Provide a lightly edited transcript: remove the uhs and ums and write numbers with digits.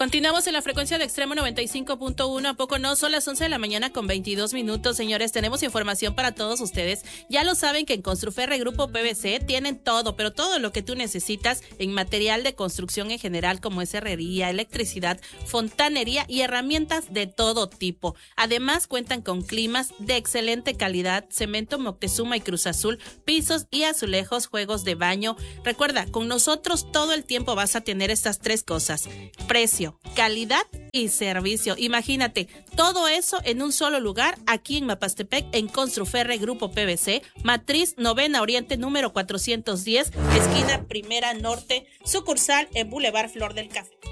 Continuamos en la frecuencia de Extremo 95.1. ¿A poco no? Son las 11 de la mañana con 22 minutos, señores. Tenemos información para todos ustedes. Ya lo saben que en Construferre Grupo PVC tienen todo, pero todo lo que tú necesitas en material de construcción en general, como es herrería, electricidad, fontanería y herramientas de todo tipo. Además, cuentan con climas de excelente calidad, cemento Moctezuma y Cruz Azul, pisos y azulejos, juegos de baño. Recuerda, con nosotros todo el tiempo vas a tener estas tres cosas: precio, calidad y servicio. Imagínate, todo eso en un solo lugar, aquí en Mapastepec, en Construferre Grupo PVC, Matriz Novena Oriente, número 410, esquina Primera Norte, sucursal en Boulevard Flor del Café.